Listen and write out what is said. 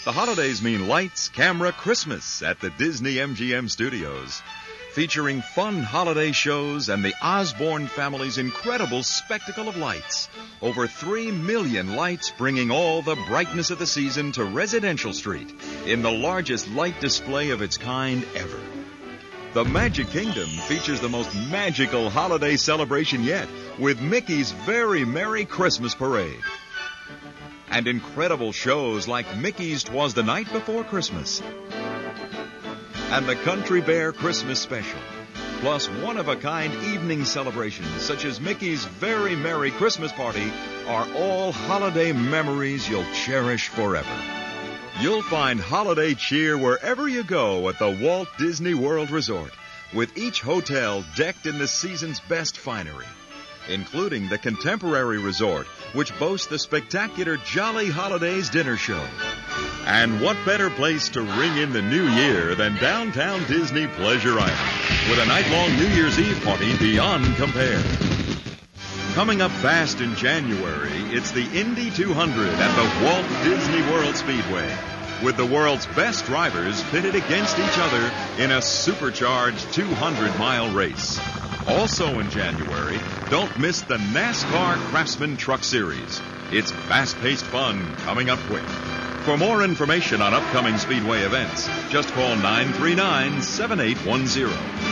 The holidays mean lights, camera, Christmas at the Disney MGM Studios. Featuring fun holiday shows and the Osborne family's incredible spectacle of lights. Over 3 million lights bringing all the brightness of the season to Residential Street in the largest light display of its kind ever. The Magic Kingdom features the most magical holiday celebration yet with Mickey's Very Merry Christmas Parade. And incredible shows like Mickey's 'Twas the Night Before Christmas and the Country Bear Christmas Special, plus one-of-a-kind evening celebrations such as Mickey's Very Merry Christmas Party are all holiday memories you'll cherish forever. You'll find holiday cheer wherever you go at the Walt Disney World Resort, with each hotel decked in the season's best finery, including the Contemporary Resort, which boasts the spectacular Jolly Holidays dinner show. And what better place to ring in the new year than downtown Disney Pleasure Island, with a night-long New Year's Eve party beyond compare. Coming up fast in January, it's the Indy 200 at the Walt Disney World Speedway, with the world's best drivers pitted against each other in a supercharged 200-mile race. Also in January, don't miss the NASCAR Craftsman Truck Series. It's fast-paced fun coming up quick. For more information on upcoming Speedway events, just call 939-7810.